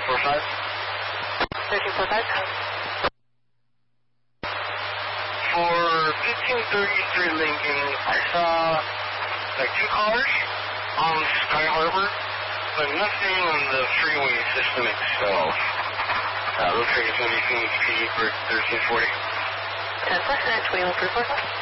1345. 1345. For 1533 Lincoln, I saw like 2 cars on Sky Harbor, but nothing on the freeway system itself. Looks like it's going to be Phoenix PD for 1340. 10%, 2134.